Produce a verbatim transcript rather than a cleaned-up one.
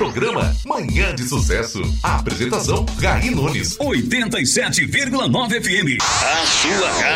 Programa Manhã de Sucesso. A apresentação, Raí Nunes. oitenta e sete vírgula nove F M. A sua rádio.